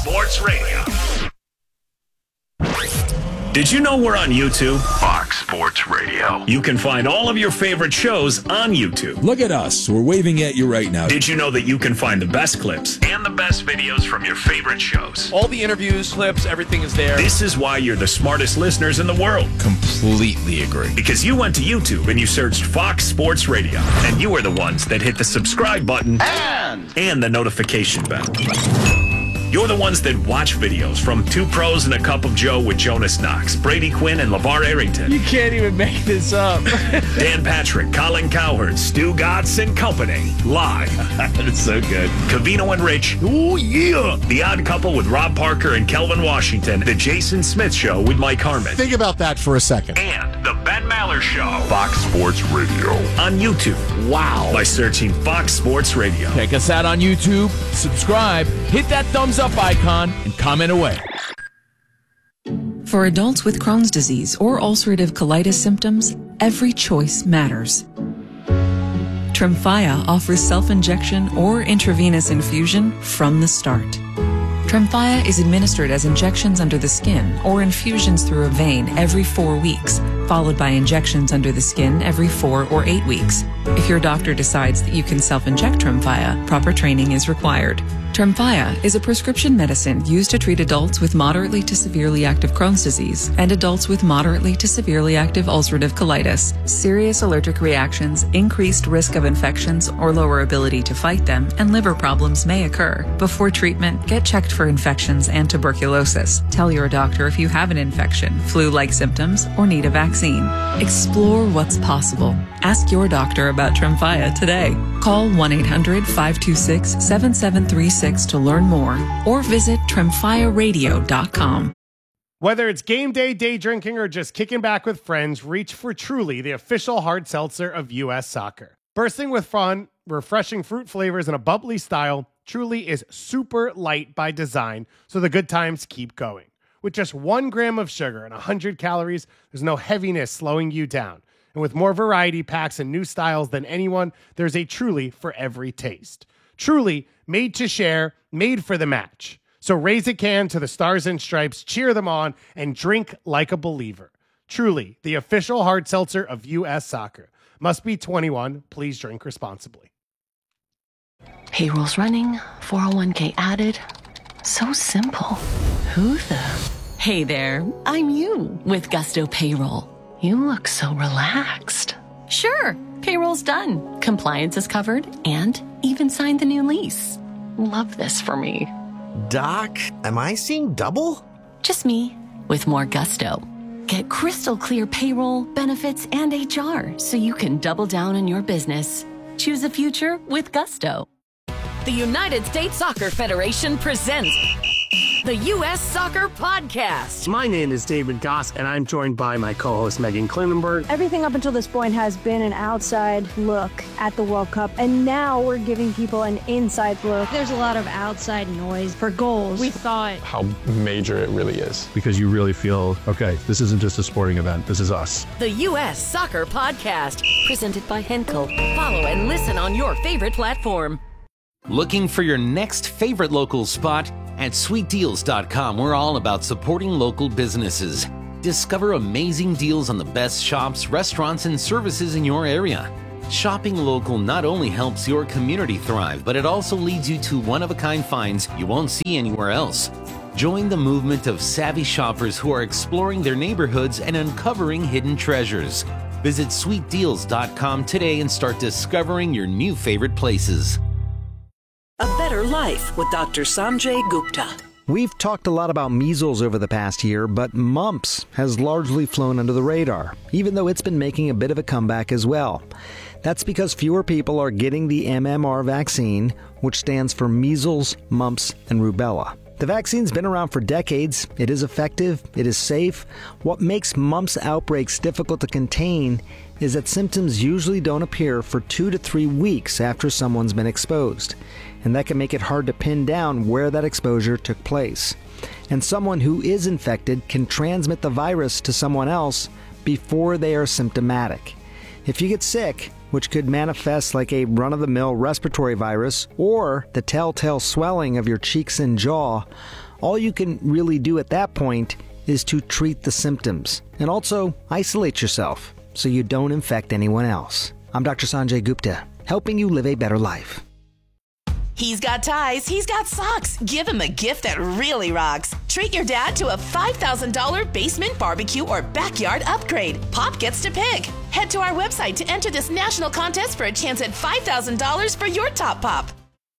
Sports Radio. Did you know we're on YouTube? Fox Sports Radio. You can find all of your favorite shows on YouTube. Look at us. We're waving at you right now. Did you know that you can find the best clips and the best videos from your favorite shows? All the interviews, clips, everything is there. This is why you're the smartest listeners in the world. Completely agree. Because you went to YouTube and you searched Fox Sports Radio. And you are the ones that hit the subscribe button and the notification bell. You're the ones that watch videos from Two Pros and a Cup of Joe with Jonas Knox, Brady Quinn, and LeVar Arrington. You can't even make this up. Dan Patrick, Colin Cowherd, Stu Gatz and Company. Live. That's so good. Covino and Rich. Oh, yeah. The Odd Couple with Rob Parker and Kelvin Washington. The Jason Smith Show with Mike Harmon. Think about that for a second. And The Ben Maller Show. Fox Sports Radio. On YouTube. Wow. By searching Fox Sports Radio. Check us out on YouTube. Subscribe. Hit that thumbs up icon and comment away. For adults with Crohn's disease or ulcerative colitis symptoms, every choice matters. Tremfya offers self-injection or intravenous infusion from the start. Tremfya is administered as injections under the skin or infusions through a vein every 4 weeks, followed by injections under the skin every 4 or 8 weeks. If your doctor decides that you can self-inject Tremfya, proper training is required. Tremfya is a prescription medicine used to treat adults with moderately to severely active Crohn's disease and adults with moderately to severely active ulcerative colitis. Serious allergic reactions, increased risk of infections or lower ability to fight them, and liver problems may occur. Before treatment, get checked for infections and tuberculosis. Tell your doctor if you have an infection, flu-like symptoms, or need a vaccine. Explore what's possible. Ask your doctor about Tremfya today. Call 1-800-526-7736 to learn more or visit TremfyaRadio.com. Whether it's game day, day drinking, or just kicking back with friends, reach for Truly, the official hard seltzer of U.S. Soccer. Bursting with fun, refreshing fruit flavors, and a bubbly style, Truly is super light by design, so the good times keep going. With just 1 gram of sugar and 100 calories, there's no heaviness slowing you down. And with more variety packs and new styles than anyone, there's a Truly for every taste. Truly, made to share, made for the match. So raise a can to the Stars and Stripes, cheer them on, and drink like a believer. Truly, the official hard seltzer of U.S. Soccer. Must be 21. Please drink responsibly. Payroll's running, 401k added. So simple. Who the? Hey there, I'm you with Gusto Payroll. You look so relaxed. Sure, payroll's done. Compliance is covered and even signed the new lease. Love this for me. Doc, am I seeing double? Just me with more gusto. Get crystal clear payroll, benefits, and HR so you can double down on your business. Choose a future with Gusto. The United States Soccer Federation presents the U.S. Soccer Podcast. My name is David Goss, and I'm joined by my co-host Megan Klinenberg. Everything up until this point has been an outside look at the World Cup, and now we're giving people an inside look. There's a lot of outside noise for goals. We thought how major it really is. Because you really feel, okay, this isn't just a sporting event, this is us. The U.S. Soccer Podcast, presented by Henkel. Follow and listen on your favorite platform. Looking for your next favorite local spot? At sweetdeals.com, we're all about supporting local businesses. Discover amazing deals on the best shops, restaurants, and services in your area. Shopping local not only helps your community thrive, but it also leads you to one-of-a-kind finds you won't see anywhere else. Join the movement of savvy shoppers who are exploring their neighborhoods and uncovering hidden treasures. Visit sweetdeals.com today and start discovering your new favorite places. A Better Life with Dr. Sanjay Gupta. We've talked a lot about measles over the past year, but mumps has largely flown under the radar, even though it's been making a bit of a comeback as well. That's because fewer people are getting the MMR vaccine, which stands for measles, mumps, and rubella. The vaccine's been around for decades. It is effective. It is safe. What makes mumps outbreaks difficult to contain is that symptoms usually don't appear for 2 to 3 weeks after someone's been exposed. And that can make it hard to pin down where that exposure took place. And someone who is infected can transmit the virus to someone else before they are symptomatic. If you get sick, which could manifest like a run-of-the-mill respiratory virus or the telltale swelling of your cheeks and jaw, All you can really do at that point is to treat the symptoms and also isolate yourself so you don't infect anyone else. I'm Dr. Sanjay Gupta, helping you live a better life. He's got ties, he's got socks. Give him a gift that really rocks. Treat your dad to a $5,000 basement barbecue or backyard upgrade. Pop gets to pick. Head to our website to enter this national contest for a chance at $5,000 for your top pop.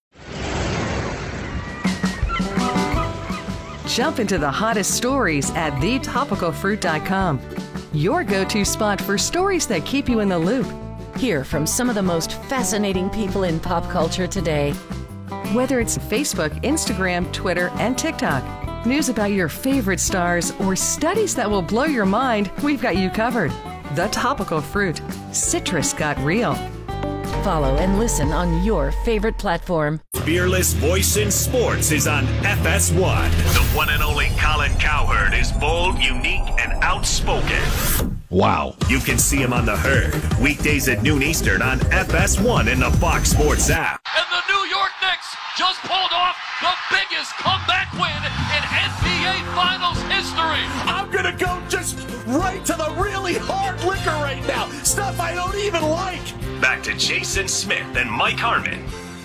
Jump into the hottest stories at thetopicalfruit.com. Your go-to spot for stories that keep you in the loop. Hear from some of the most fascinating people in pop culture today. Whether it's Facebook, Instagram, Twitter, and TikTok, news about your favorite stars, or studies that will blow your mind, we've got you covered. The Topical Fruit. Citrus got real. Follow and listen on your favorite platform. Fearless voice in sports is on FS1. The one and only Colin Cowherd is bold, unique, and outspoken. Wow. You can see him on The Herd, weekdays at noon Eastern on FS1 and the Fox Sports app. And the New York Knicks just pulled off the biggest comeback win in NBA Finals history. I'm going to go just right to the really hard liquor right now. Stuff I don't even like. Back to Jason Smith and Mike Harmon.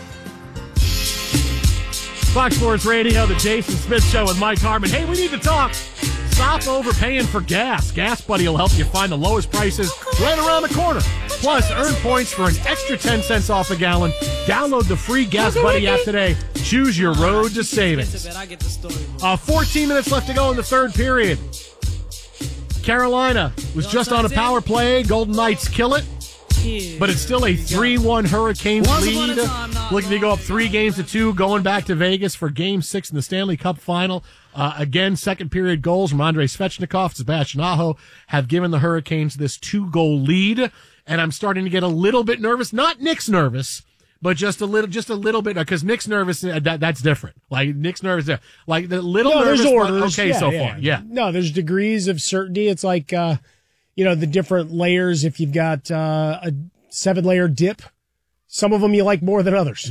Fox Sports Radio, the Jason Smith Show with Mike Harmon. Hey, we need to talk. Stop overpaying for gas. Gas Buddy will help you find the lowest prices right around the corner. Plus, earn points for an extra 10 cents off a gallon. Download the free Gas Buddy app today. Choose your road to savings. 14 minutes left to go in the third period. Carolina was just on a power play. Golden Knights kill it. But it's still a 3-1 Hurricanes lead. Looking to go up 3-2, going back to Vegas for Game 6 in the Stanley Cup Final. Again, second period goals from Andrei Svechnikov, Sebastian Aho have given the Hurricanes this 2-goal lead. And I'm starting to get a little bit nervous. Not Nick's nervous, but just a little bit, because Nick's nervous. That's different. Like Nick's nervous there. Like the little nervous. There's orders. Okay, so far, yeah. No, there's degrees of certainty. It's like, the different layers. If you've got a 7-layer dip, some of them you like more than others.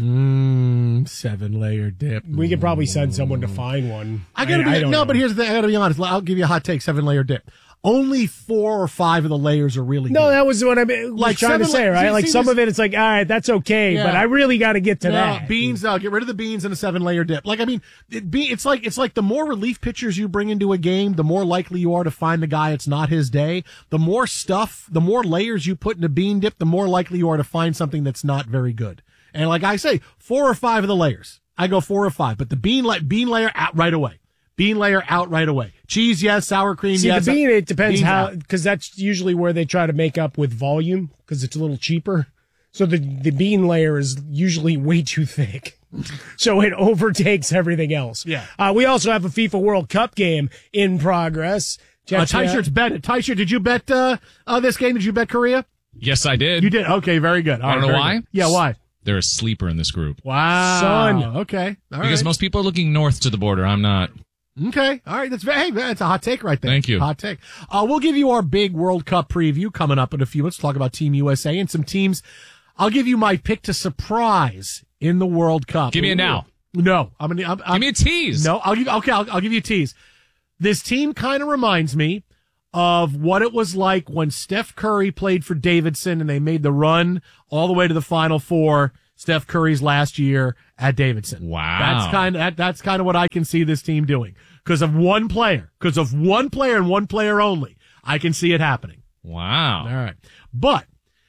7-layer dip. We could probably send someone to find one. But here's the thing. I gotta be honest. I'll give you a hot take. 7-layer dip. Only 4 or 5 of the layers are really good. No, that was what I was trying to say, right? Like some of it, it's like, all right, that's okay, but I really got to get to that. Beans, get rid of the beans and a 7-layer dip. Like, I mean, it's like the more relief pitchers you bring into a game, the more likely you are to find the guy it's not his day. The more stuff, the more layers you put in a bean dip, the more likely you are to find something that's not very good. And like I say, 4 or 5 of the layers. I go 4 or 5, but the bean layer out right away. Bean layer out right away. Cheese, yes. Sour cream, yes. See, the bean, it depends how, because that's usually where they try to make up with volume, because it's a little cheaper. So the bean layer is usually way too thick. So it overtakes everything else. Yeah. We also have a FIFA World Cup game in progress. Ty-Shirt's bet. Ty-Shirt, did you bet this game? Did you bet Korea? Yes, I did. You did? Okay, very good. I don't know why. Good. Yeah, why? They're a sleeper in this group. Wow. Son. Okay. All because right. most people are looking north to the border. I'm not. Okay. All right. That's a hot take right there. Thank you. Hot take. We'll give you our big World Cup preview coming up in a few minutes. Talk about Team USA and some teams. I'll give you my pick to surprise in the World Cup. Give me a now. No. Give me a tease. No. I'll give you a tease. This team kind of reminds me of what it was like when Steph Curry played for Davidson and they made the run all the way to the Final Four. Steph Curry's last year at Davidson. Wow. That's kind of what I can see this team doing. Because of one player and one player only. I can see it happening. Wow. All right. But,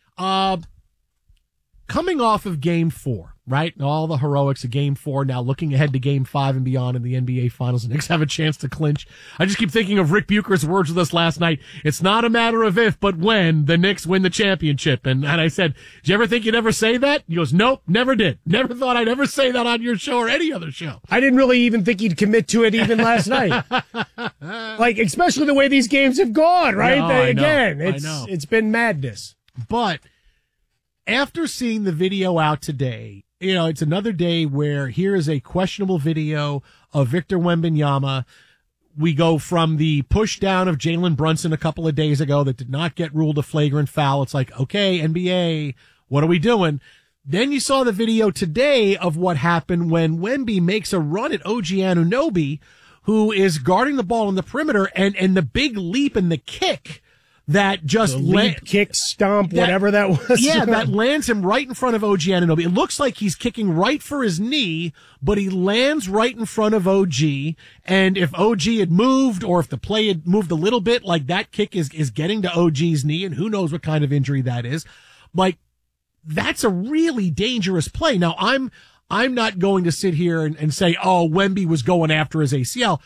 coming off of Game 4, right? All the heroics of Game 4, now looking ahead to Game 5 and beyond in the NBA Finals. The Knicks have a chance to clinch. I just keep thinking of Rick Bucher's words with us last night. It's not a matter of if, but when the Knicks win the championship. And I said, did you ever think you'd ever say that? He goes, nope, never did. Never thought I'd ever say that on your show or any other show. I didn't really even think he'd commit to it even last night. Like, especially the way these games have gone, right? No, It's been madness. But after seeing the video out today, it's another day where here is a questionable video of Victor Wembanyama. We go from the push down of Jalen Brunson a couple of days ago that did not get ruled a flagrant foul. It's like, okay, NBA, what are we doing? Then you saw the video today of what happened when Wemby makes a run at OG Anunoby, who is guarding the ball in the perimeter, and the big leap and the kick that just kick, stomp, whatever that was. Yeah, that lands him right in front of OG Anunoby. It looks like he's kicking right for his knee, but he lands right in front of OG. And if OG had moved, or if the play had moved a little bit, like that kick is getting to OG's knee, and who knows what kind of injury that is. Like, that's a really dangerous play. Now, I'm not going to sit here and say, oh, Wemby was going after his ACL.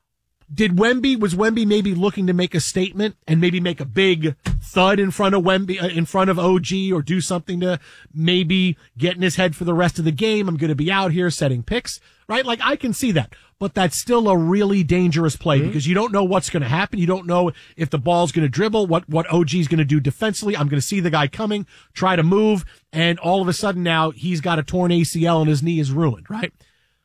Was Wemby maybe looking to make a statement and maybe make a big thud in front of in front of OG, or do something to maybe get in his head for the rest of the game? I'm going to be out here setting picks, right? Like, I can see that, but that's still a really dangerous play because you don't know what's going to happen. You don't know if the ball's going to dribble, what OG is going to do defensively. I'm going to see the guy coming, try to move, and all of a sudden now he's got a torn ACL and his knee is ruined, right?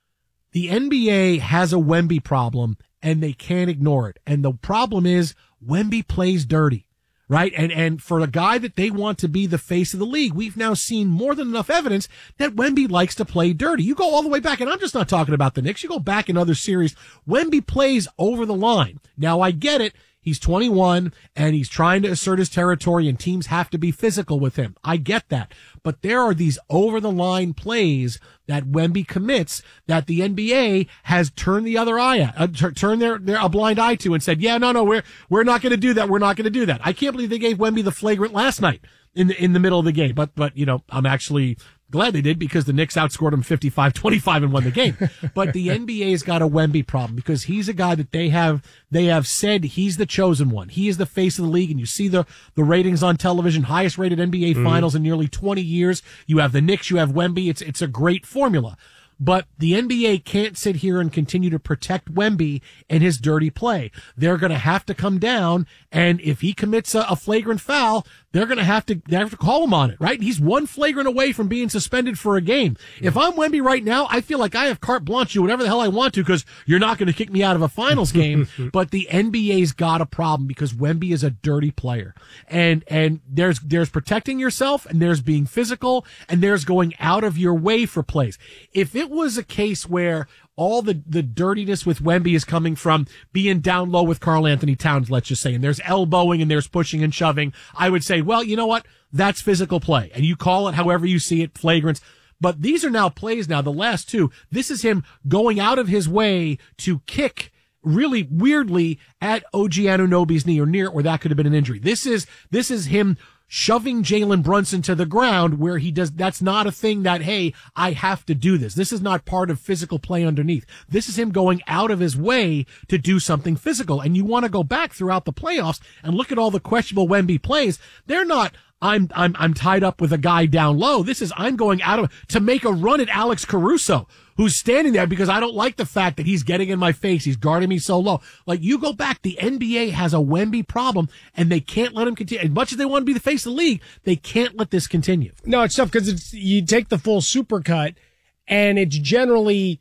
The NBA has a Wemby problem, and they can't ignore it. And the problem is Wemby plays dirty, right? And for a guy that they want to be the face of the league, we've now seen more than enough evidence that Wemby likes to play dirty. You go all the way back, and I'm just not talking about the Knicks. You go back in other series, Wemby plays over the line. Now, I get it. He's 21 and he's trying to assert his territory, and teams have to be physical with him. I get that. But there are these over the line plays that Wemby commits that the NBA has turned the other eye at, turned a blind eye to, and said, yeah, no, we're not going to do that. We're not going to do that. I can't believe they gave Wemby the flagrant last night in the middle of the game. But I'm actually glad they did, because the Knicks outscored them 55-25 and won the game. But the NBA's got a Wemby problem, because he's a guy that they have said he's the chosen one. He is the face of the league, and you see the ratings on television, highest rated NBA finals in nearly 20 years. You have the Knicks, you have Wemby. It's a great formula. But the NBA can't sit here and continue to protect Wemby and his dirty play. They're going to have to come down, and if he commits a flagrant foul, they have to call him on it, right? He's one flagrant away from being suspended for a game. If I'm Wemby right now, I feel like I have carte blanche, do whatever the hell I want to, because you're not going to kick me out of a finals game. But the NBA's got a problem, because Wemby is a dirty player. And there's protecting yourself, and there's being physical, and there's going out of your way for plays. If it was a case where all the dirtiness with Wemby is coming from being down low with Karl Anthony Towns, let's just say, and there's elbowing and there's pushing and shoving, I would say, well, you know what? That's physical play. And you call it however you see it, flagrants. But these are now plays now, the last two. This is him going out of his way to kick really weirdly at OG Anunoby's knee, or near, or that could have been an injury. This is him shoving Jalen Brunson to the ground, where he does. That's not a thing that, hey, I have to do this. This is not part of physical play underneath. This is him going out of his way to do something physical. And you want to go back throughout the playoffs and look at all the questionable Wemby plays. They're not, I'm tied up with a guy down low. This is, I'm going out to make a run at Alex Caruso, who's standing there because I don't like the fact that he's getting in my face. He's guarding me so low. Like, you go back, the NBA has a Wemby problem, and they can't let him continue. As much as they want to be the face of the league, they can't let this continue. No, it's tough, because you take the full supercut, and it's generally,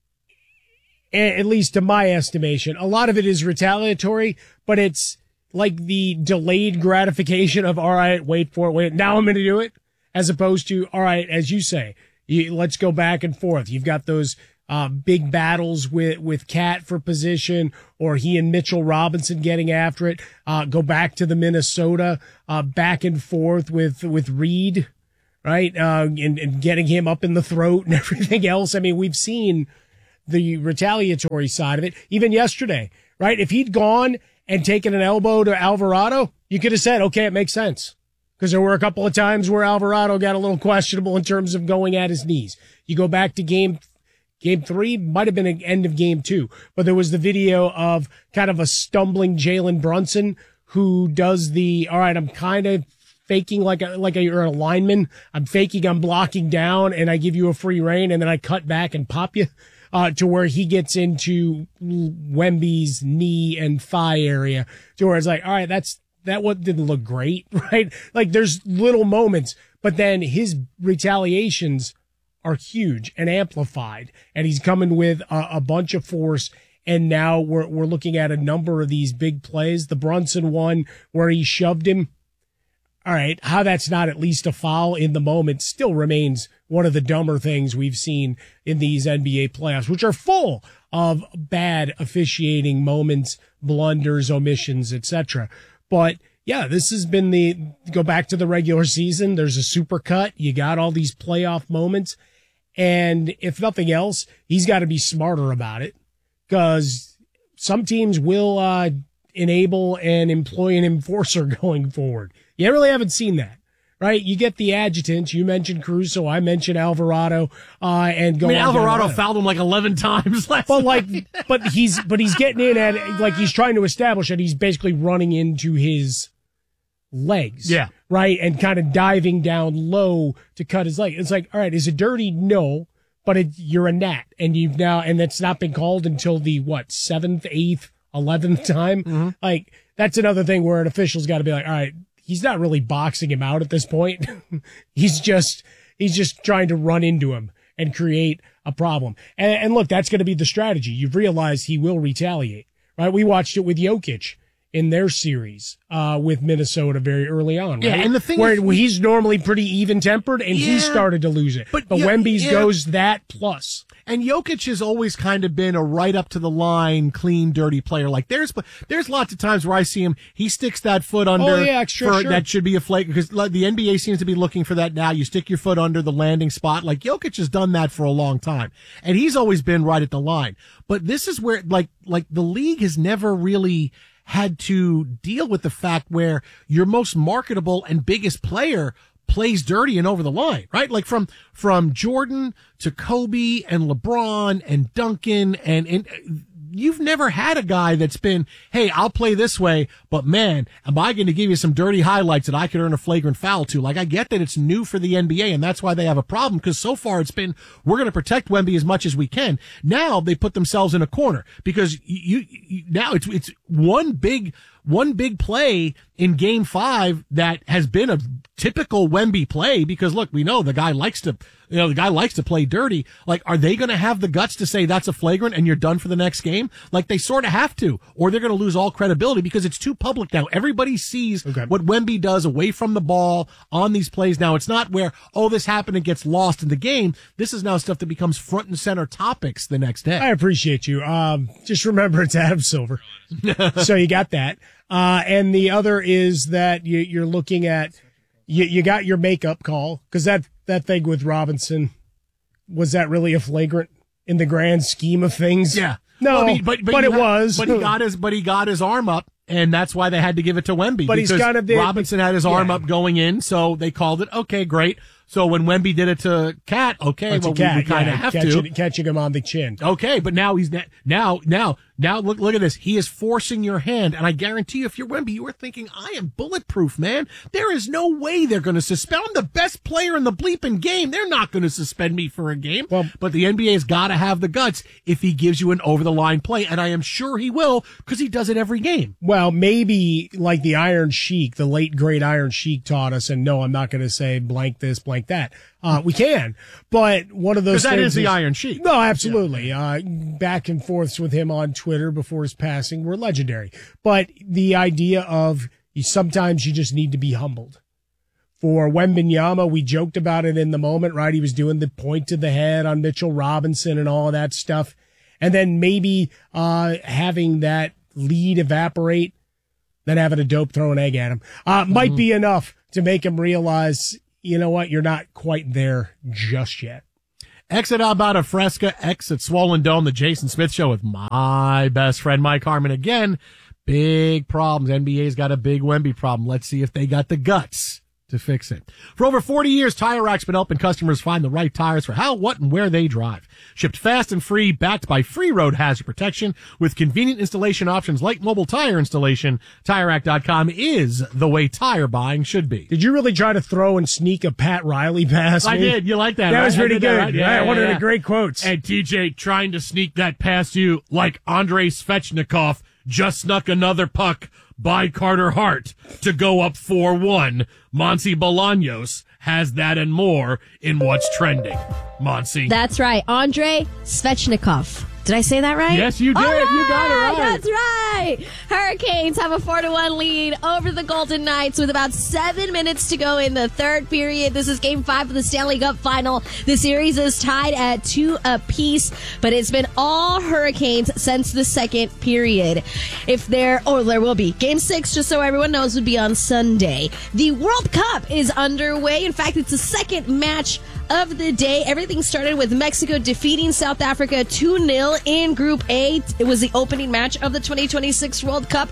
at least to my estimation, a lot of it is retaliatory, but it's like the delayed gratification of, all right, wait for it, now I'm going to do it, as opposed to, all right, as you say, let's go back and forth. You've got those big battles with Cat for position, or he and Mitchell Robinson getting after it. Go back to the Minnesota back and forth with Reed, right? And getting him up in the throat and everything else. I mean, we've seen the retaliatory side of it. Even yesterday, right? If he'd gone and taken an elbow to Alvarado, you could have said, okay, it makes sense. Because there were a couple of times where Alvarado got a little questionable in terms of going at his knees. You go back to game 3, might have been the end of game 2, but there was the video of kind of a stumbling Jalen Brunson who does all right, I'm kind of faking like you're a lineman. I'm faking, I'm blocking down, and I give you a free rein, and then I cut back and pop you. To where he gets into Wemby's knee and thigh area, to where it's like, all right, that one didn't look great, right? Like, there's little moments, but then his retaliations are huge and amplified, and he's coming with a bunch of force. And now we're looking at a number of these big plays. The Brunson one where he shoved him. All right, how that's not at least a foul in the moment still remains one of the dumber things we've seen in these NBA playoffs, which are full of bad officiating moments, blunders, omissions, etc. But yeah, this has been go back to the regular season. There's a super cut. You got all these playoff moments. And if nothing else, he's got to be smarter about it, because some teams will enable and employ an enforcer going forward. You really haven't seen that, right? You get the adjutants. You mentioned Caruso. I mentioned Alvarado. And go. Alvarado fouled him like 11 times last night. But he's getting in at, like, he's trying to establish that he's basically running into his legs. Yeah. Right. And kind of diving down low to cut his leg. It's like, all right, is it dirty? No, but you're a gnat, and and that's not been called until the 7th, 8th, 11th time. Mm-hmm. Like, that's another thing where an official's got to be like, all right, he's not really boxing him out at this point. he's just trying to run into him and create a problem. And look, that's going to be the strategy. You've realized he will retaliate, right? We watched it with Jokic in their series with Minnesota very early on, right? Yeah, and the thing where is, he's normally pretty even-tempered, and he started to lose it. But Wemby's goes that plus. And Jokic has always kind of been a right up to the line, clean, dirty player. Like there's lots of times where I see him, he sticks that foot under. Oh yeah, sure. That should be a flake, because the NBA seems to be looking for that now. You stick your foot under the landing spot. Like Jokic has done that for a long time, and he's always been right at the line. But this is where like the league has never really had to deal with the fact where your most marketable and biggest player plays dirty and over the line, right? Like from Jordan to Kobe and LeBron and Duncan, and you've never had a guy that's been, hey, I'll play this way, but man, am I going to give you some dirty highlights that I could earn a flagrant foul to? Like, I get that it's new for the NBA, and that's why they have a problem, because so far it's been, we're going to protect Wemby as much as we can. Now they put themselves in a corner, because now it's one big play in Game 5 that has been a typical Wemby play, because look, we know the guy likes to play dirty. Like, are they going to have the guts to say that's a flagrant and you're done for the next game? Like, they sort of have to, or they're going to lose all credibility, because it's too public now. Everybody sees what Wemby does away from the ball on these plays. Now, it's not where, this happened and gets lost in the game. This is now stuff that becomes front and center topics the next day. I appreciate you. Just remember, it's Adam Silver. So you got that. And the other is that you're looking at, you got your makeup call, because that thing with Robinson, was that really a flagrant in the grand scheme of things? Yeah. No, but it was. But he got his arm up, and that's why they had to give it to Wemby. But he's kind of Robinson had his arm up going in, so they called it. Okay, great. So when Wemby did it to Cat, we kind of have to. Catching him on the chin. Okay, but now he's now look at this. He is forcing your hand, and I guarantee you, if you're Wemby, you are thinking, I am bulletproof, man. There is no way they're going to suspend. I'm the best player in the bleeping game. They're not going to suspend me for a game. Well, but the NBA's got to have the guts if he gives you an over-the-line play, and I am sure he will, because he does it every game. Well, maybe like the Iron Sheik, the late great Iron Sheik taught us, and no, I'm not going to say blank this, blank that. We can, but one of those things. Because that is the Iron Sheik. No, absolutely. Yeah. Back and forths with him on Twitter before his passing were legendary. But the idea of sometimes you just need to be humbled. For Wembanyama, we joked about it in the moment, right? He was doing the point to the head on Mitchell Robinson and all of that stuff. And then maybe having that lead evaporate, then having a dope throw an egg at him might be enough to make him realize, you know what, you're not quite there just yet. Exit Albata Fresca, exit Swollen Dome, the Jason Smith Show with my best friend Mike Harmon. Again, big problems. NBA's got a big Wemby problem. Let's see if they got the guts to fix it. For over 40 years, Tire Rack's been helping customers find the right tires for how, what, and where they drive. Shipped fast and free, backed by free road hazard protection with convenient installation options like mobile tire installation. TireRack.com is the way tire buying should be. Did you really try to throw and sneak a Pat Riley pass? I did. You like that? That right? was pretty good. Right? Yeah, one of the great quotes. And TJ trying to sneak that past you like Andrei Svechnikov just snuck another puck by Carter Hart to go up 4-1. Monty Bolaños has that and more in What's Trending. Monty. That's right. Andrei Svechnikov. Did I say that right? Yes, you did. Right, you got it right. That's right. Hurricanes have a 4-1 lead over the Golden Knights with about 7 minutes to go in the third period. This is Game 5 of the Stanley Cup Final. The series is tied at 2 apiece, but it's been all Hurricanes since the second period. There will be. Game 6, just so everyone knows, would be on Sunday. The World Cup is underway. In fact, it's the second match of the day. Everything started with Mexico defeating South Africa 2-0 in Group A. It was the opening match of the 2026 World Cup.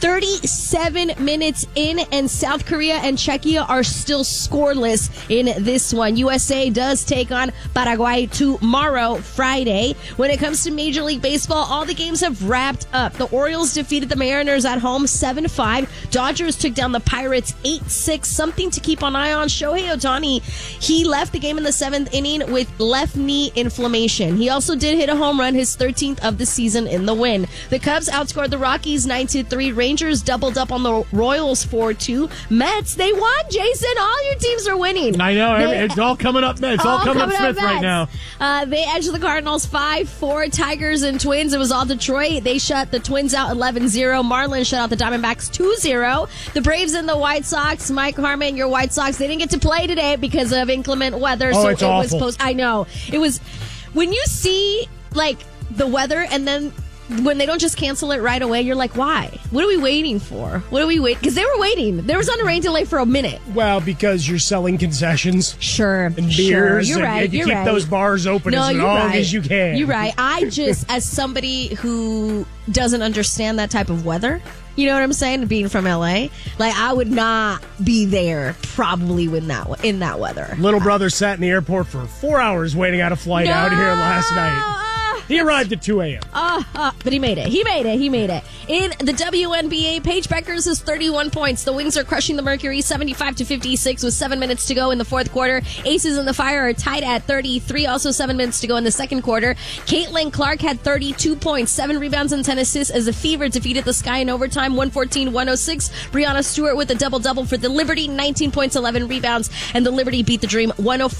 37 minutes in, and South Korea and Czechia are still scoreless in this one. USA does take on Paraguay tomorrow, Friday. When it comes to Major League Baseball, all the games have wrapped up. The Orioles defeated the Mariners at home 7-5. Dodgers took down the Pirates 8-6. Something to keep an eye on. Shohei Ohtani, he left the game in the 7th inning with left knee inflammation. He also did hit a home run, his 13th of the season in the win. The Cubs outscored the Rockies 9-3. Rangers doubled up on the Royals 4-2. Mets, they won, Jason. All your teams are winning. I know. It's all coming up Mets. It's all coming up Smith right now. They edged the Cardinals 5-4. Tigers and Twins, it was all Detroit. They shut the Twins out 11-0. Marlins shut out the Diamondbacks 2-0. The Braves and the White Sox, Mike Harmon, your White Sox, they didn't get to play today because of inclement weather. Oh, it's awful. I know. It was, when you see, like, the weather and then when they don't just cancel it right away, you're like, why? What are we waiting for? Because they were waiting. There was on a rain delay for a minute. Well, because you're selling concessions. Sure. And beers. Sure. You're right. And you keep those bars open as long as you can. You're right. I just, as somebody who doesn't understand that type of weather, you know what I'm saying? Being from LA, like, I would not be there probably in that weather. Little brother sat in the airport for 4 hours waiting out a flight out here last night. He arrived at 2 a.m. But he made it. He made it. In the WNBA, Paige Beckers has 31 points. The Wings are crushing the Mercury 75-56 with 7 minutes to go in the fourth quarter. Aces and the Fire are tied at 33. Also 7 minutes to go in the second quarter. Caitlin Clark had 32 points, 7 rebounds and 10 assists as the Fever defeated the Sky in overtime 114-106. Breanna Stewart with a double-double for the Liberty, 19 points, 11 rebounds, and the Liberty beat the Dream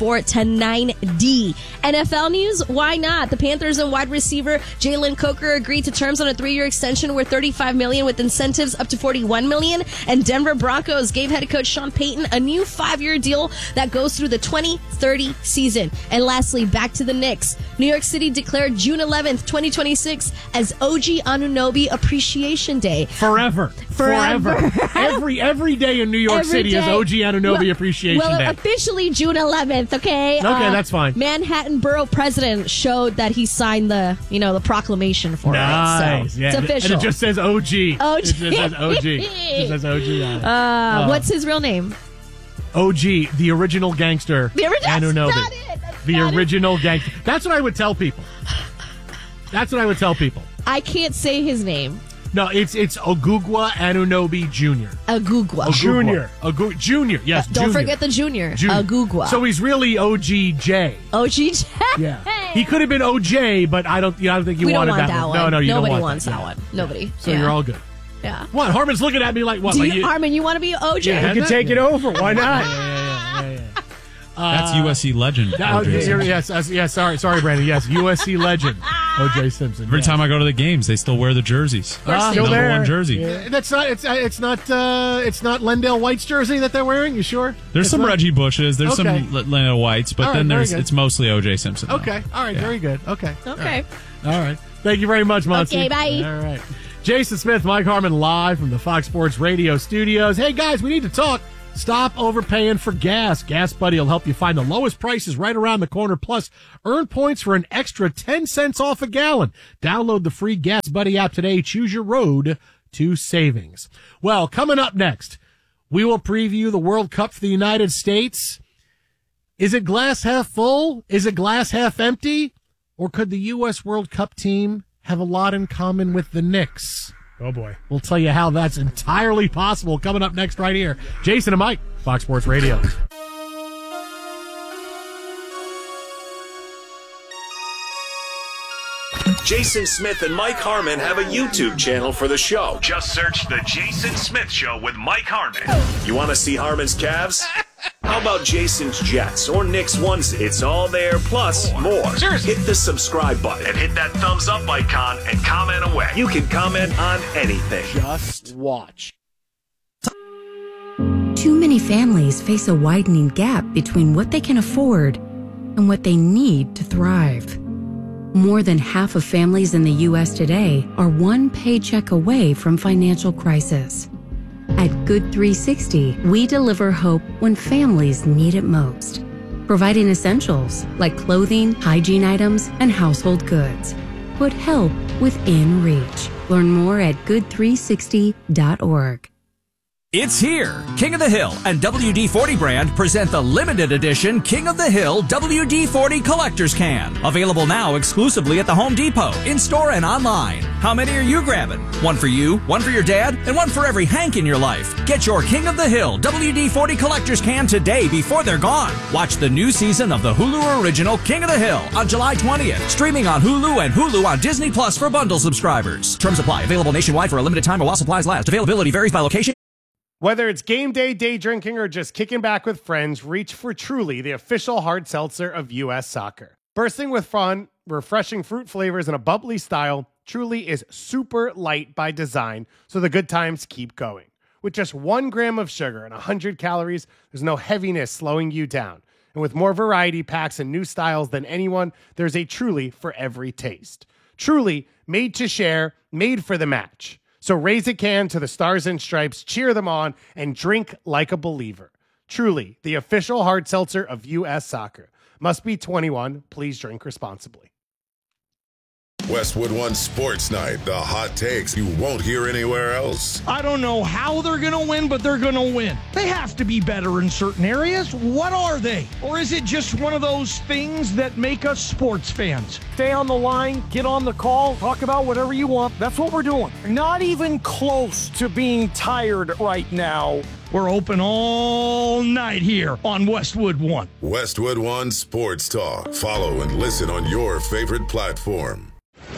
104-9D. NFL news, why not? The Panthers and wide receiver Jalen Coker agreed to terms on a 3-year extension worth $35 million with incentives up to $41 million. And Denver Broncos gave head coach Sean Payton a new 5-year deal that goes through the 2030 season. And lastly, back to the Knicks. New York City declared June 11th, 2026 as OG Anunoby Appreciation Day. Forever. Every day in New York City is OG Anunoby Appreciation Day. Well, officially June 11th, okay? Okay, that's fine. Manhattan Borough President showed that he signed the proclamation for it. So it's official. And it just says OG. It just says OG. on it. What's his real name? OG, the original gangster. The original. Anunoby. That's not it. The original gangster. That's what I would tell people. I can't say his name. No, it's Ogugwa Anunoby Jr. Ogugwa. Junior. Yes, Don't forget the junior. Ogugwa. So he's really OGJ. OGJ. Yeah. He could have been OJ, but I don't think you wanted that one. No, you don't want that. Nobody wants that one. Nobody. So you're all good. Yeah. What? Harmon's looking at me like what? Harmon, you want to be OJ? Yeah, you can take it over. Why not? Yeah. That's USC legend. Yes. Sorry, Brandon. Yes, USC legend. O.J. Simpson. Every time I go to the games, they still wear the jerseys. Still number one jersey. Yeah. It's not Lendale White's jersey that they're wearing. You sure? There's some Reggie Bushes. There's some Lendale Whites, but then it's mostly O.J. Simpson. Okay. All right. Very good. Okay. All right. Thank you very much, Monty. Okay. Bye. All right. Jason Smith, Mike Harmon, live from the Fox Sports Radio studios. Hey guys, we need to talk. Stop overpaying for gas. Gas Buddy will help you find the lowest prices right around the corner. Plus, earn points for an extra 10 cents off a gallon. Download the free Gas Buddy app today. Choose your road to savings. Well, coming up next, we will preview the World Cup for the United States. Is it glass half full? Is it glass half empty? Or could the U.S. World Cup team have a lot in common with the Knicks? Oh, boy. We'll tell you how that's entirely possible coming up next right here. Jason and Mike, Fox Sports Radio. Jason Smith and Mike Harmon have a YouTube channel for the show. Just search The Jason Smith Show with Mike Harmon. You want to see Harmon's calves? How about Jason's Jets or Nick's onesie? It's all there, plus more. Seriously. Hit the subscribe button and hit that thumbs up icon and comment away. You can comment on anything. Just watch. Too many families face a widening gap between what they can afford and what they need to thrive. More than half of families in the U.S. today are one paycheck away from financial crisis. At Good 360, we deliver hope when families need it most, providing essentials like clothing, hygiene items, and household goods. Put help within reach. Learn more at good360.org. It's here. King of the Hill and WD-40 brand present the limited edition King of the Hill WD-40 Collector's Can. Available now exclusively at the Home Depot, in-store and online. How many are you grabbing? One for you, one for your dad, and one for every Hank in your life. Get your King of the Hill WD-40 Collector's Can today before they're gone. Watch the new season of the Hulu original King of the Hill on July 20th. Streaming on Hulu and Hulu on Disney Plus for bundle subscribers. Terms apply. Available nationwide for a limited time or while supplies last. Availability varies by location. Whether it's game day, day drinking, or just kicking back with friends, reach for Truly, the official hard seltzer of U.S. Soccer. Bursting with fun, refreshing fruit flavors, and a bubbly style, Truly is super light by design, so the good times keep going. With just 1 gram of sugar and 100 calories, there's no heaviness slowing you down. And with more variety packs and new styles than anyone, there's a Truly for every taste. Truly, made to share, made for the match. So raise a can to the Stars and Stripes, cheer them on, and drink like a believer. Truly, the official hard seltzer of U.S. Soccer. Must be 21. Please drink responsibly. Westwood One Sports Night, the hot takes you won't hear anywhere else. I don't know how they're going to win, but they're going to win. They have to be better in certain areas. What are they? Or is it just one of those things that make us sports fans? Stay on the line, get on the call, talk about whatever you want. That's what we're doing. Not even close to being tired right now. We're open all night here on Westwood One. Westwood One Sports Talk. Follow and listen on your favorite platform.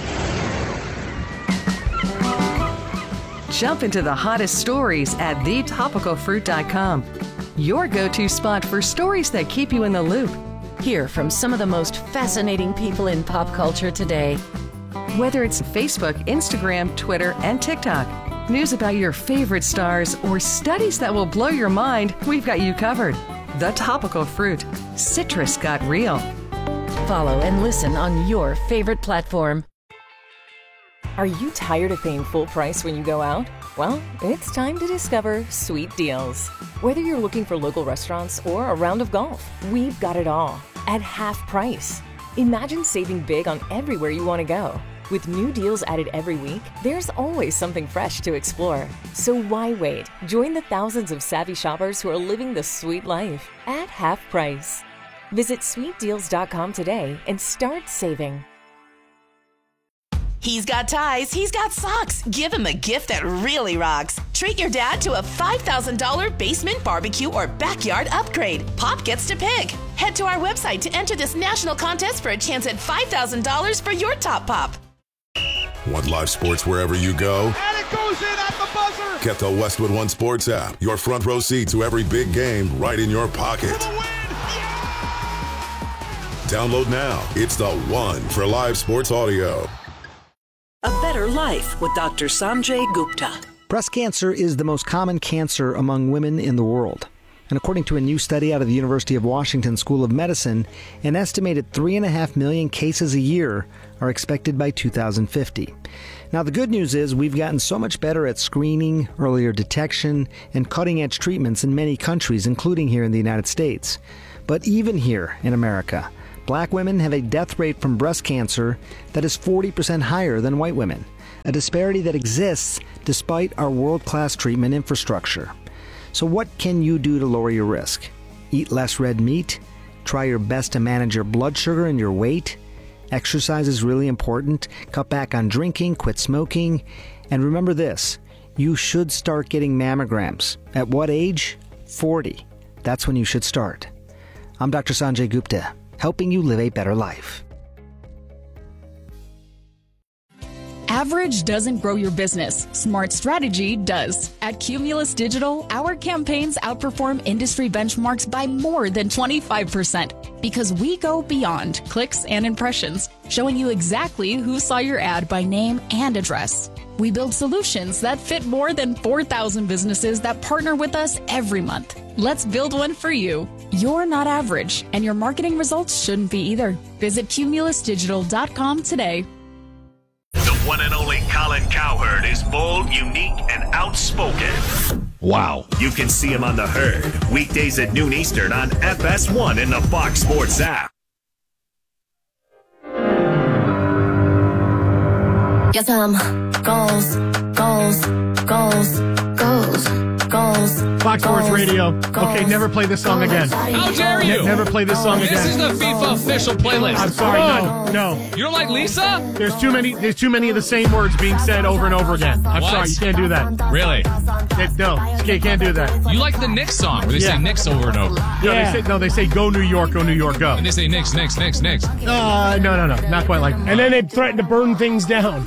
Jump into the hottest stories at thetopicalfruit.com. Your go-to spot for stories that keep you in the loop. Hear from some of the most fascinating people in pop culture today. Whether it's Facebook, Instagram, Twitter, and TikTok, news about your favorite stars, or studies that will blow your mind, we've got you covered. The Topical Fruit. Citrus got real. Follow and listen on your favorite platform. Are you tired of paying full price when you go out? Well, it's time to discover Sweet Deals. Whether you're looking for local restaurants or a round of golf, we've got it all at half price. Imagine saving big on everywhere you want to go. With new deals added every week, there's always something fresh to explore. So why wait? Join the thousands of savvy shoppers who are living the sweet life at half price. Visit sweetdeals.com today and start saving. He's got ties, he's got socks. Give him a gift that really rocks. Treat your dad to a $5,000 basement barbecue or backyard upgrade. Pop gets to pick. Head to our website to enter this national contest for a chance at $5,000 for your top pop. Want live sports wherever you go? And it goes in at the buzzer! Get the Westwood One Sports app. Your front row seat to every big game right in your pocket. Download now. It's the one for live sports audio. A Better Life with Dr. Sanjay Gupta. Breast cancer is the most common cancer among women in the world. And according to a new study out of the University of Washington School of Medicine, an estimated 3.5 million cases a year are expected by 2050. Now, the good news is we've gotten so much better at screening, earlier detection, and cutting-edge treatments in many countries, including here in the United States. But even here in America, Black women have a death rate from breast cancer that is 40% higher than white women, a disparity that exists despite our world-class treatment infrastructure. So what can you do to lower your risk? Eat less red meat? Try your best to manage your blood sugar and your weight? Exercise is really important. Cut back on drinking, quit smoking. And remember this, you should start getting mammograms. At what age? 40. That's when you should start. I'm Dr. Sanjay helping you live a better life. Average doesn't grow your business. Smart strategy does. At Cumulus Digital, our campaigns outperform industry benchmarks by more than 25% because we go beyond clicks and impressions, showing you exactly who saw your ad by name and address. We build solutions that fit more than 4,000 businesses that partner with us every month. Let's build one for you. You're not average, and your marketing results shouldn't be either. Visit cumulusdigital.com today. The one and only Colin Cowherd is bold, unique, and outspoken. Wow. You can see him on The Herd, weekdays at noon Eastern on FS1 and the Fox Sports app. Yes, goals. Fox Sports Radio. Okay, never play this song again. How dare you? Never play this song again. This is the FIFA official playlist. I'm sorry. No. You don't like Lisa? There's too many of the same words being said over and over again. I'm sorry, you can't do that. Really? You can't do that. You like the Knicks song where they say Knicks over and over. They say go New York, go. And they say Knicks. No, not quite like that. And then they threaten to burn things down.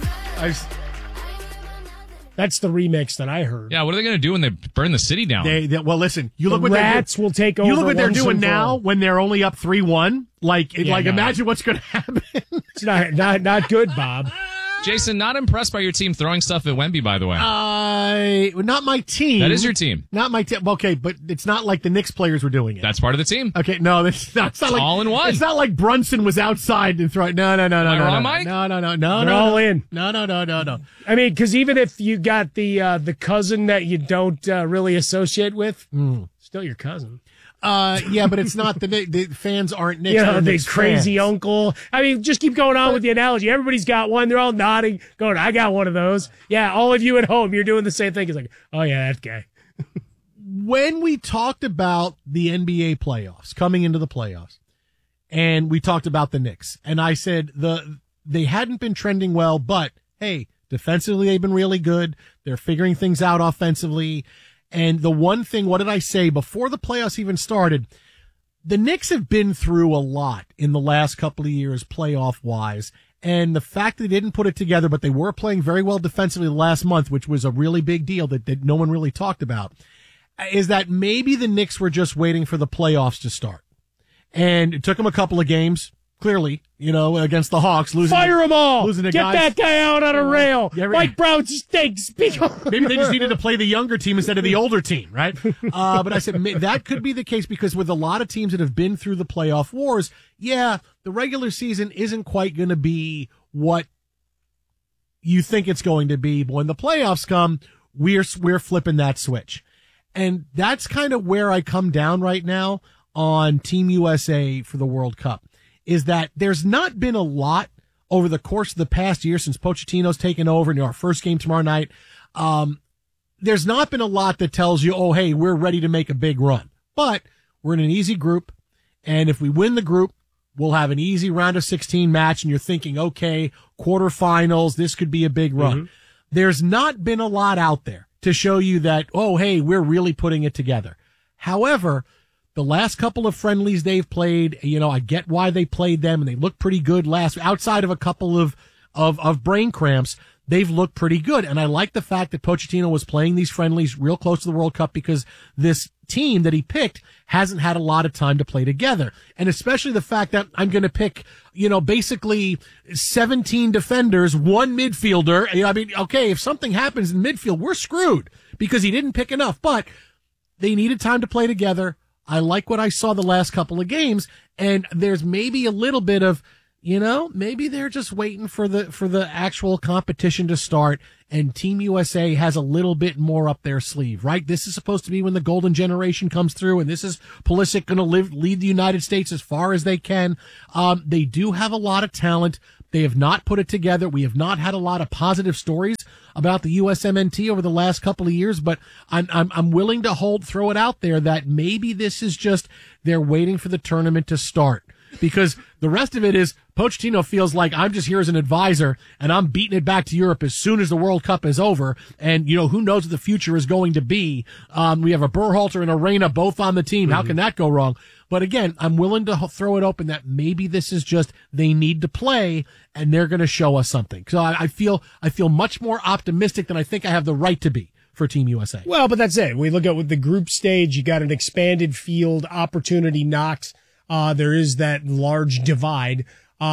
That's the remix that I heard. Yeah, what are they going to do when they burn the city down? Well, listen. You look the what rats will take over. You look what they're once doing and for now all. when they're only up 3-1. Imagine what's going to happen. It's not good, Bob. Jason, not impressed by your team throwing stuff at Wemby, by the way. Not my team. That is your team. Not my team. Okay, but it's not like the Knicks players were doing it. That's part of the team. Okay, no, it's not like all in one. It's not like Brunson was outside and throwing. No. Am I wrong, Mike? No. They're all in. No. I mean, because even if you got the cousin that you don't really associate with, still your cousin. Yeah, but it's not the fans aren't Knicks. The crazy fans. uncle. I mean, just keep going on with the analogy. Everybody's got one. They're all nodding, going, I got one of those. Yeah, all of you at home, you're doing the same thing. It's like, oh, yeah, that guy. When we talked about the NBA playoffs, coming into the playoffs, and we talked about the Knicks, and I said they hadn't been trending well, but, hey, defensively they've been really good. They're figuring things out offensively. And the one thing, what did I say before the playoffs even started? The Knicks have been through a lot in the last couple of years, playoff wise. And the fact that they didn't put it together, but they were playing very well defensively the last month, which was a really big deal that no one really talked about, is that maybe the Knicks were just waiting for the playoffs to start. And it took them a couple of games. Clearly, against the Hawks, fire them all. Get that guy out on a rail. Mike Brown stinks. Maybe they just needed to play the younger team instead of the older team, right? But I said that could be the case because with a lot of teams that have been through the playoff wars, the regular season isn't quite going to be what you think it's going to be. But when the playoffs come, we're flipping that switch. And that's kind of where I come down right now on Team USA for the World Cup. Is that there's not been a lot over the course of the past year since Pochettino's taken over in our first game tomorrow night. There's not been a lot that tells you, oh, hey, we're ready to make a big run. But we're in an easy group, and if we win the group, we'll have an easy round of 16 match, and you're thinking, okay, quarterfinals, this could be a big run. Mm-hmm. There's not been a lot out there to show you that, oh, hey, we're really putting it together. However, the last couple of friendlies they've played, I get why they played them and they look pretty good outside of a couple of brain cramps. They've looked pretty good. And I like the fact that Pochettino was playing these friendlies real close to the World Cup because this team that he picked hasn't had a lot of time to play together. And especially the fact that I'm going to pick, basically 17 defenders, one midfielder. Okay, if something happens in midfield, we're screwed because he didn't pick enough, but they needed time to play together. I like what I saw the last couple of games, and there's maybe a little bit of, maybe they're just waiting for the actual competition to start, and Team USA has a little bit more up their sleeve, right? This is supposed to be when the golden generation comes through, and this is Pulisic going to lead the United States as far as they can. They do have a lot of talent. They have not put it together. We have not had a lot of positive stories about the USMNT over the last couple of years, but I'm willing to throw it out there that maybe this is just they're waiting for the tournament to start because the rest of it is Pochettino feels like I'm just here as an advisor and I'm beating it back to Europe as soon as the World Cup is over. And, who knows what the future is going to be. We have a Berhalter and a Reina both on the team. How can that go wrong? But again, I'm willing to throw it open that maybe this is just they need to play and they're going to show us something. So I feel much more optimistic than I think I have the right to be for Team USA. Well, but that's it. We look at with the group stage, you got an expanded field, opportunity knocks. There is that large divide.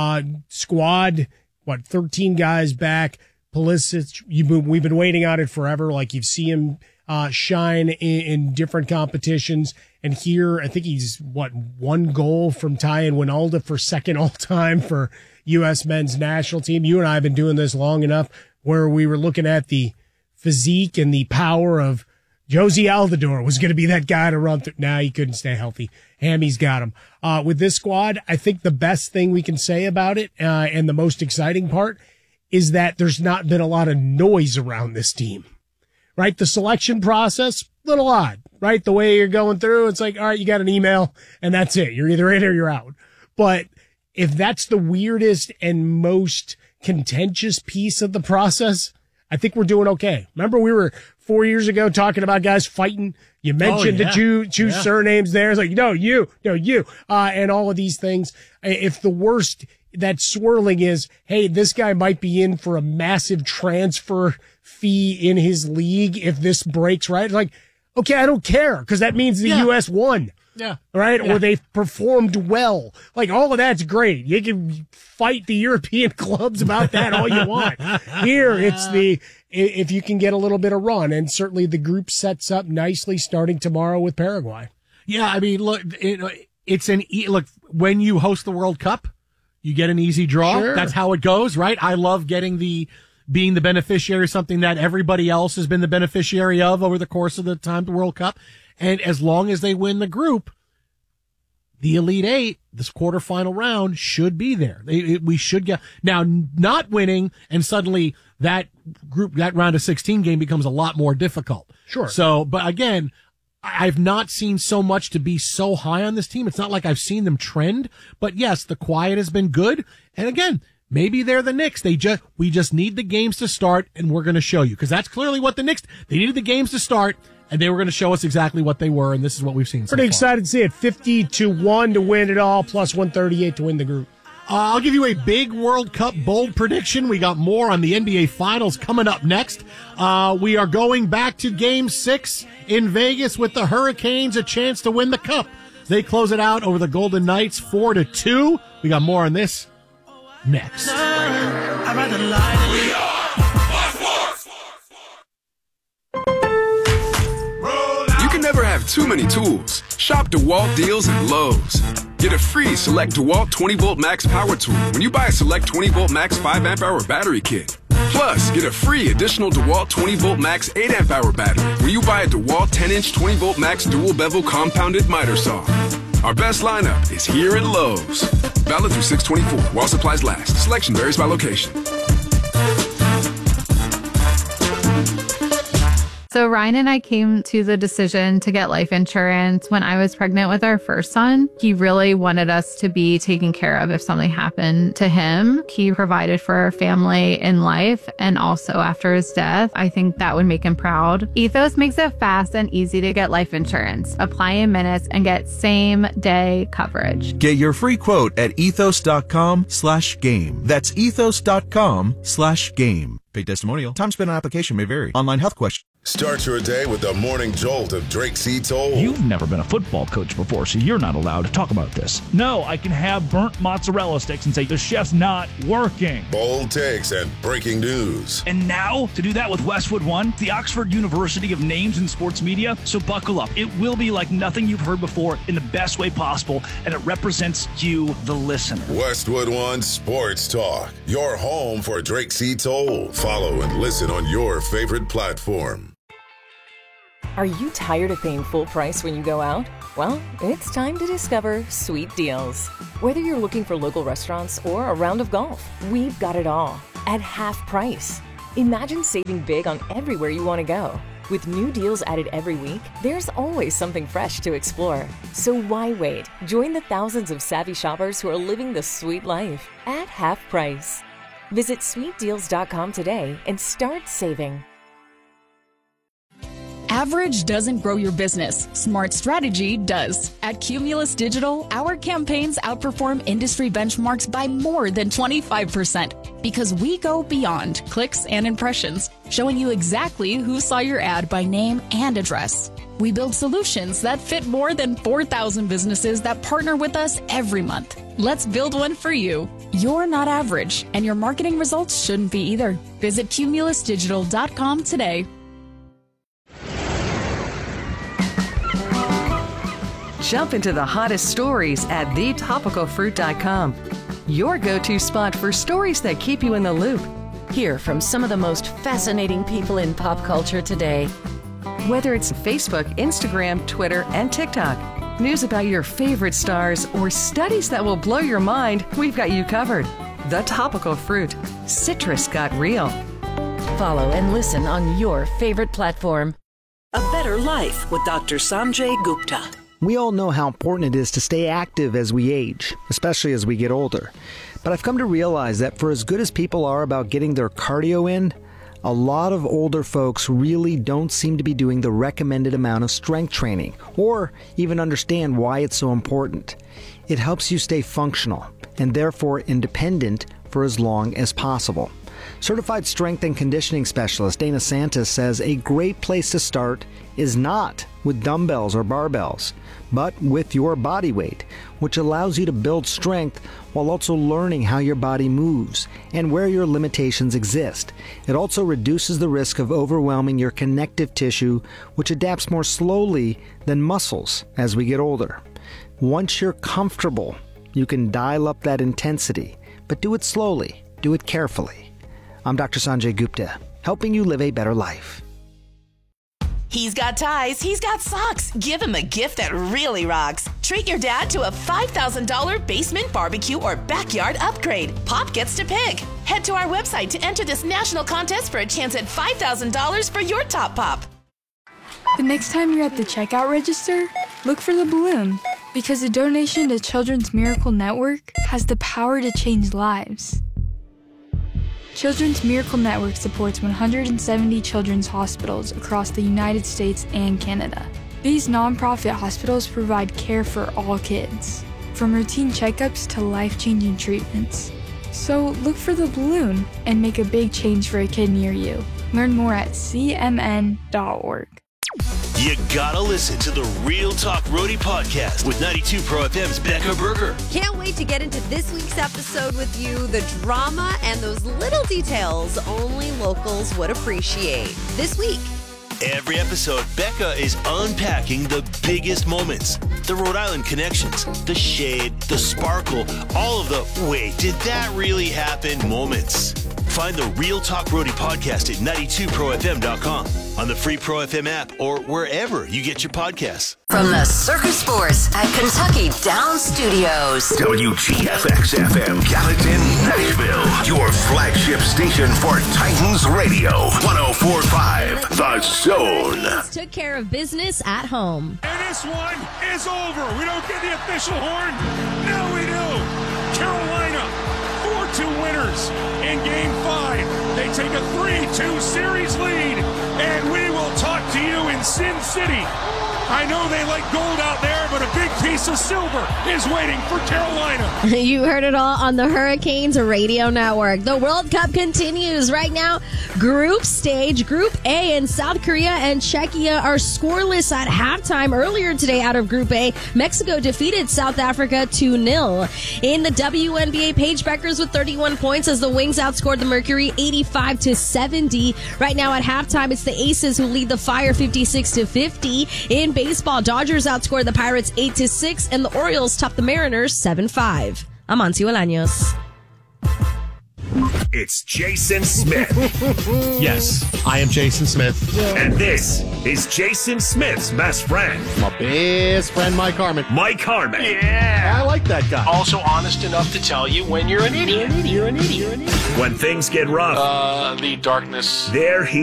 Squad, 13 guys back. Pulisic, we've been waiting on it forever. Like you've seen him shine in different competitions. And here, I think he's, one goal from tying Wijnaldum for second all-time for U.S. men's national team. You and I have been doing this long enough where we were looking at the physique and the power of Josie Altidore was going to be that guy to run through. Nah, he couldn't stay healthy. Hammy's got him. With this squad, I think the best thing we can say about it, and the most exciting part, is that there's not been a lot of noise around this team, right? The selection process, little odd, right? The way you're going through, it's like, all right, you got an email and that's it. You're either in or you're out. But if that's the weirdest and most contentious piece of the process, I think we're doing okay. Remember we were 4 years ago talking about guys fighting. You mentioned the two surnames there. It's like, no, you, and all of these things. If the worst that swirling is, hey, this guy might be in for a massive transfer fee in his league if this breaks, right? It's like, okay, I don't care because that means the U.S. won. Yeah. Right? Yeah. Or they performed well. Like, all of that's great. You can fight the European clubs about that all you want. Here, it's if you can get a little bit of run, and certainly the group sets up nicely starting tomorrow with Paraguay. Yeah, I mean, look, look, when you host the World Cup, you get an easy draw. Sure. That's how it goes, right? I love being the beneficiary of something that everybody else has been the beneficiary of over the course of the time the World Cup. And as long as they win the group, the Elite Eight, this quarterfinal round should be there. We should get now not winning, and suddenly that round of 16 game becomes a lot more difficult. Sure. So, but again, I've not seen so much to be so high on this team. It's not like I've seen them trend, but yes, the quiet has been good. And again, maybe they're the Knicks. We just need the games to start, and we're going to show you, because that's clearly what the Knicks, they needed the games to start, and they were going to show us exactly what they were, and this is what we've seen so Pretty far. excited to see it. 50-1 to win it all, plus 138 to win the group. I'll give you a big World Cup bold prediction. We got more on the NBA Finals coming up next. We are going back to Game 6 in Vegas with the Hurricanes, a chance to win the Cup. They close it out over the Golden Knights 4-2. We got more on this next. I'd rather lie than You can never have too many tools. Shop DeWalt deals at Lowe's. Get a free Select DeWalt 20-volt max power tool when you buy a Select 20-volt max 5-amp-hour battery kit. Plus, get a free additional DeWalt 20-volt max 8-amp-hour battery when you buy a DeWalt 10-inch 20-volt max dual-bevel compounded miter saw. Our best lineup is here at Lowe's. Valid through 6/24 while supplies last. Selection varies by location. So Ryan and I came to the decision to get life insurance when I was pregnant with our first son. He really wanted us to be taken care of if something happened to him. He provided for our family in life and also after his death. I think that would make him proud. Ethos makes it fast and easy to get life insurance. Apply in minutes and get same-day coverage. Get your free quote at ethos.com/game. That's ethos.com/game. Paid testimonial. Time spent on application may vary. Online health question. Start your day with the morning jolt of Drake C. Toll. You've never been a football coach before, so you're not allowed to talk about this. No, I can have burnt mozzarella sticks and say the chef's not working. Bold takes and breaking news. And now, to do that with Westwood One, the Oxford University of Names in Sports Media, so buckle up. It will be like nothing you've heard before in the best way possible, and it represents you, the listener. Westwood One Sports Talk, your home for Drake C. Toll. Follow and listen on your favorite platform. Are you tired of paying full price when you go out? Well, it's time to discover Sweet Deals. Whether you're looking for local restaurants or a round of golf, we've got it all at half price. Imagine saving big on everywhere you want to go. With new deals added every week, there's always something fresh to explore. So why wait? Join the thousands of savvy shoppers who are living the sweet life at half price. Visit sweetdeals.com today and start saving. Average doesn't grow your business. Smart strategy does. At Cumulus Digital, our campaigns outperform industry benchmarks by more than 25% because we go beyond clicks and impressions, showing you exactly who saw your ad by name and address. We build solutions that fit more than 4,000 businesses that partner with us every month. Let's build one for you. You're not average, and your marketing results shouldn't be either. Visit cumulusdigital.com today. Jump into the hottest stories at thetopicalfruit.com. Your go-to spot for stories that keep you in the loop. Hear from some of the most fascinating people in pop culture today. Whether it's Facebook, Instagram, Twitter, and TikTok, news about your favorite stars, or studies that will blow your mind, we've got you covered. The Topical Fruit. Citrus got real. Follow and listen on your favorite platform. A Better Life with Dr. Sanjay Gupta. We all know how important it is to stay active as we age, especially as we get older. But I've come to realize that for as good as people are about getting their cardio in, a lot of older folks really don't seem to be doing the recommended amount of strength training, or even understand why it's so important. It helps you stay functional, and therefore independent for as long as possible. Certified strength and conditioning specialist Dana Santis says a great place to start is not with dumbbells or barbells, but with your body weight, which allows you to build strength while also learning how your body moves and where your limitations exist. It also reduces the risk of overwhelming your connective tissue, which adapts more slowly than muscles as we get older. Once you're comfortable, you can dial up that intensity, but do it slowly, do it carefully. I'm Dr. Sanjay Gupta, helping you live a better life. He's got ties, he's got socks. Give him a gift that really rocks. Treat your dad to a $5,000 basement barbecue or backyard upgrade. Pop gets to pick. Head to our website to enter this national contest for a chance at $5,000 for your top pop. The next time you're at the checkout register, look for the balloon, because a donation to Children's Miracle Network has the power to change lives. Children's Miracle Network supports 170 children's hospitals across the United States and Canada. These nonprofit hospitals provide care for all kids, from routine checkups to life-changing treatments. So look for the balloon and make a big change for a kid near you. Learn more at cmn.org. You gotta listen to the Real Talk Roadie podcast with 92 Pro FM's Becca Berger. Can't wait to get into this week's episode with you. The drama and those little details only locals would appreciate. This week. Every episode, Becca is unpacking the biggest moments. The Rhode Island connections, the shade, the sparkle, all of the wait, did that really happen moments. Find the Real Talk Roadie podcast at 92profm.com, on the free Pro FM app, or wherever you get your podcasts. From the Circus Sports at Kentucky Downs Studios. WGFX-FM, Gallatin, Nashville. Your flagship station for Titans Radio. 104.5, The Zone. Took care of business at home. And this one is over. We don't get the official horn. Now we do. Carolina, 4-2 winners in Game 5. They take a 3-2 series lead, and we will talk to you in Sin City. I know they like gold out there, but a big piece of silver is waiting for Carolina. You heard it all on the Hurricanes Radio Network. The World Cup continues right now. Group stage, Group A, and South Korea and Czechia are scoreless at halftime. Earlier today out of Group A, Mexico defeated South Africa 2-0. In the WNBA, Paige Beckers with 31 points as the Wings outscored the Mercury 85-70. Right now at halftime, it's the Aces who lead the Fire 56-50. In baseball, Dodgers outscored the Pirates 8-6, and the Orioles topped the Mariners 7-5. I'm Amancio Bolaños. It's Jason Smith. Yes, I am Jason Smith. And this is Jason Smith's best friend. My best friend, Mike Harmon. Mike Harmon. Yeah. I like that guy. Also honest enough to tell you when you're an idiot. When things get rough. The darkness. There he